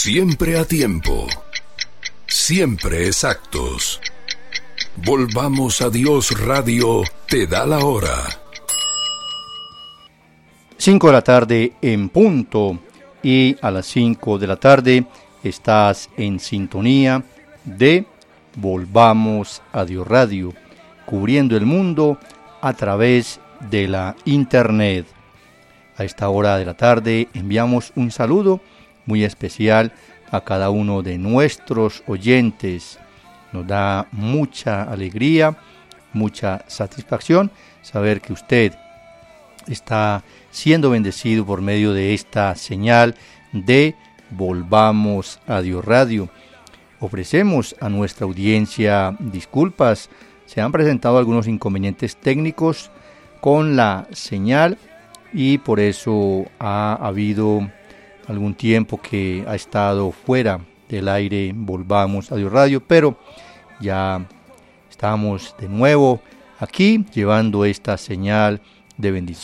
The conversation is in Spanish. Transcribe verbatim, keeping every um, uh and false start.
Siempre a tiempo, siempre exactos. Volvamos a Dios Radio, te da la hora. cinco de la tarde en punto, y a las cinco de la tarde estás en sintonía de Volvamos a Dios Radio, cubriendo el mundo a través de la internet. A esta hora de la tarde enviamos un saludo muy especial a cada uno de nuestros oyentes. Nos da mucha alegría, mucha satisfacción saber que usted está siendo bendecido por medio de esta señal de Volvamos a Dios Radio. Ofrecemos a nuestra audiencia disculpas. Se han presentado algunos inconvenientes técnicos con la señal y por eso ha habido algún tiempo que ha estado fuera del aire Volvamos a Dios Radio, pero ya estamos de nuevo aquí llevando esta señal de bendición